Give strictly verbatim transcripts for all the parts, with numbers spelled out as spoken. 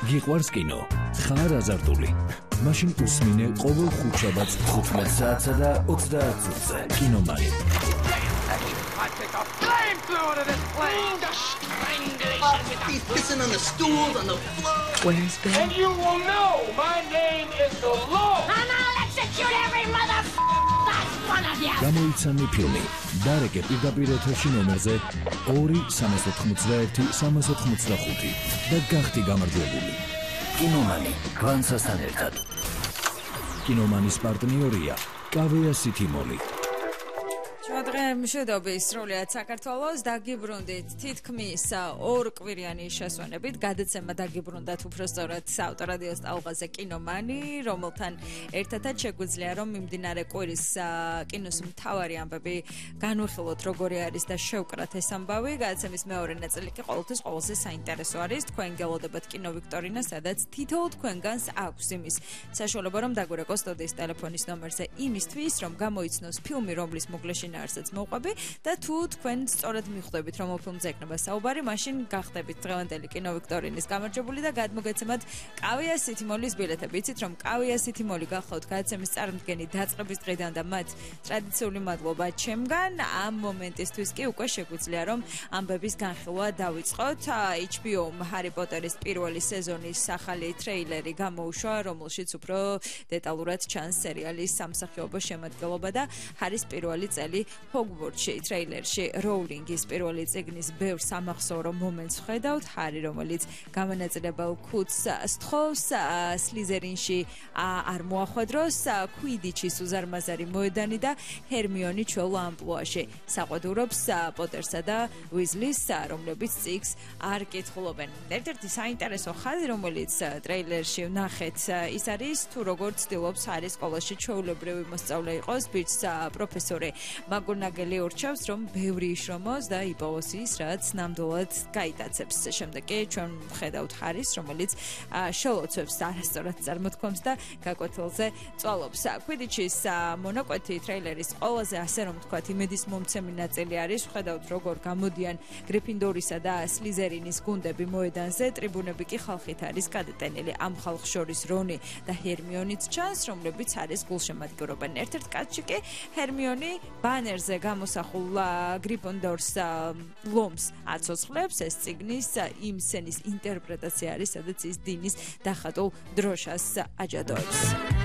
გიყვარს კინო? ხარ აზარტული? მაშინ უსმინე ყოველ ხუთშაბათს თხუთმეტ საათსა და ოცდაათ წუთზე კინომანი. He's pissing on the stools, on the floor. Where's Ben? And you will know my name is the law. And I'll execute every motherfucking last one of you. გამოიცანი ფილმი დარეკე პირდაპირ ეთერში ნომერზე ორი სამას ოთხმოცდაერთი სამას ოთხმოცდახუთი და გახდი გამარჯვებული. კინომანი გვანსასთან ერთად. კინომანის პარტნიორია კავეა City Mall. დღე მშვიდობის სრულიად საქართველოს დაგიბრუნდით თითქმის ორკვირიანი შესვენებით გადაცემა დაგიბრუნდათ უბრალოდ ავტორადიოს ტალღაზე კინომანი რომელთან ერთადაც შეგვიძლია რომ მიმდინარე კვირის კინოს მთავარი ამბები განვიხილოთ როგორი არის და შევკრათ ეს ამბავი გადაცემის მეორე ნაწილი კი ყოველთვის ყველაზე საინტერესო არის თქვენ გელოდებათ კინო ვიქტორინა სადაც თითოეულ თქვენგანს აქვს იმის საშუალება რომ დაგვირეკო სტუდიის ტელეფონის ნომერზე იმისთვის რომ გამოიცნოს ფილმი რომლის მოგლეშინა არსაც მოყვები და თუ თქვენ სწორად მიხვდებით რომ ფილმზე ექნება საუბარი, მაშინ გახდებით დღევანდელი კინო ვიქტორინის გამარჯვებული და გადმოგეცემათ კავეა City Mall-ის ბილეთები. იცით რომ კავეა City Mall-ი გახლავთ გადაცემის წარმდგენი დაწყების დღიდან და მათ ტრადიციული მადლობა ჩემგან. ამ მომენტისთვის კი უკვე შეგვიძლია რომ ამბების განხილვა დავიწყოთ. H B O-მ ჰარი პოტერის პირველი სეზონის ახალი ტრეილერი გამოუშვა, რომელშიც უფრო დეტალურად ჩანს სერიალის სამსახიობო შემადგენლობა და ჰარის პირველი წელი ჰოგვორტსში ტრეილერში როულინგის პირველი წიგნის ბევრ სამახსოვრო მომენტს ხედავთ. ჰარი რომელიც გამონაწილებელ ქუდს სთხოვს სლიზერინში არ მოახვედროს ქვიდიჩის უზარმაზარი მოედანი და ჰერმიონი ჩვეულ ამპლუაში საყვედურობს პოტერსა და უიზლის რომლებიც წიგს არ კითხულობენ. ერთ-ერთი საინტერესო ხაზი რომელიც ტრეილერში ვნახეთ ის არის თუ როგორ ცდილობს ჰარი სკოლაში ჩვეულებრივი მოსწავლე იყოს ბიჭს პროფესორი მაგონაგელი ურჩევს რომ ბევრი იშრომოს და იპოვოს ის რაც ნამდვილად გაიტაცებს. შემდეგ კი ჩვენ ვხედავთ ჰარის რომელიც შელოცვებს არასწორად წარმოთქვამს და გაკვეთილზე წვალობს. ქვიდიჩის მონაკვეთი ტრეილერის ყველაზე ასე რომ ვთქვათ იმედის მომცემი ნაწილი არის. ვხედავთ როგორ გამოდიან გრიფინდორისა და სლიზერინის გუნდები მოედანზე. ტრიბუნები კი ხალხით არის გადატენილი. ამ ხალხ შორის რონი და ჰერმიონიც ჩანს რომლებიც არის გულშემატკივრობენ. ერთ-ერთ კადრში კი ჰერმიონი ბანერზე გამოსახულ გრიფინდორს ლომს აცოცხლებს. ეს წიგნის იმ სცენის ინტერპრეტაცია არის სადაც ის დინის დახატულ დროშას აჯადოებს.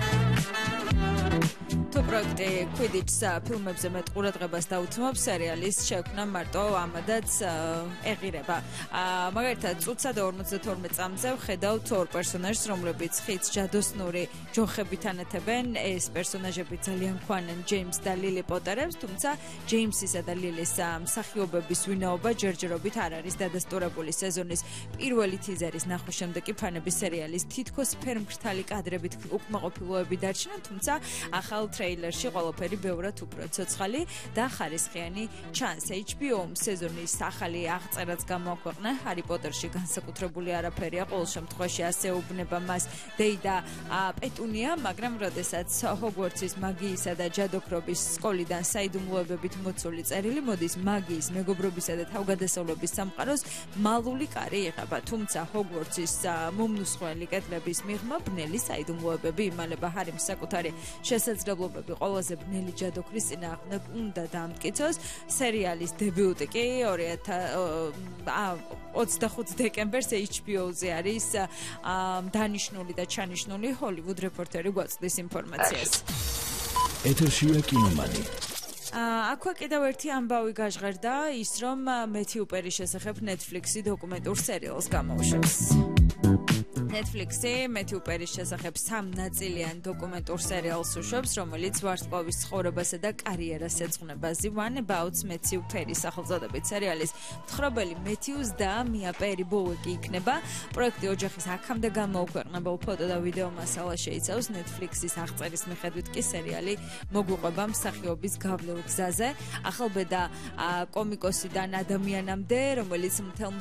თუ პროექტი კვიდიჩს ფილმებზე მეტ ყურადღებას დაუთმობს სერიალის შექმნა მარტო ამადაც ეღირება. მაგალითად წუთსა და ორმოცდათორმეტ წამზე ვხედავთ ორ პერსონაჟს რომლებიც ხიდს ჯადოსნური ჯოხებით ანათებენ. ეს პერსონაჟები ძალიან ქვანან ჯეიმს და ლილი პოტერებს, თუმცა ჯეიმსისა და ליლის მსახიობების ვინაობა ჯერჯერობით არ არის დადასტურებული. სეზონის პირველი თიზერის ნახვის შემდეგ კი ფანები სერიალის თითქოს ფერმკრთალი კადრებით უკმაყოფილოები დარჩნენ, თუმცა ახალ ტრეილერში ყველაფერი ბევრად უფრო ცოცხალი და ხარისხიანი ჩანს. H B O-მ სეზონის ახალი აღწერაც გამოაქვეყნა. ჰარი პოტერში განსაკუთრებული არაფერია, ყოველ შემთხვევაში ასეუბნება მას დეიდა პეტუნია, მაგრამ როდესაც ჰოგვორტსის მაგიისა და ჯადოქრობის სკოლიდან საიდუმლოებებით მოცული წერილი მოდის მაგიის, მეგობრობისა და თავგადასავლების სამყაროს მალული კარი იღება. თუმცა ჰოგვორტსის მომნუსხველი კედლების მიღმა ბნელი საიდუმლოებები იმალება. ჰარიმ საკუთარი შესაძლებლობები ყველაზე ბნელი ჯადოქრის წინააღმდეგ უნდა დაამტკიცოს. სერიალის დებიუტი კი ოცდახუთი დეკემბერს H B O-ზე არის დანიშნული და ჩანიშნული. ჰოლივუდ რეპორტერი გვაწვდის ინფორმაციას. ეთერშია კინომანი. აქვე კიდევ ერთი ამბავი გაჟღერდა ის რომ მეთიუ პერის შესახებ Netflix-ი დოკუმენტურ სერიალს გამოუშვებს. Netflix-ი მეთიუ პერის შესახებ სამნაწილიან დოკუმენტურ სერიალს უშვებს, რომელიც ვარსკვლავის ცხოვრებასა და კარიერას ეძღვნება. The One About Matthew Perry სახელწოდებით სერიალის მთხრობელი მეთიუს და მია პერი ბოლოკი იქნება. პროექტი ოჯახის აქამდე გამოუქვეყნებელ ფოტო და ვიდეო მასალა შეიცავს. Netflix-ის აღწერის მიხედვით კი სერიალი მოგვიყვება მსახიობის გავლილ გზაზე. ახალბედა კომიკოსიდან ადამიანამდე, რომელიც მთელ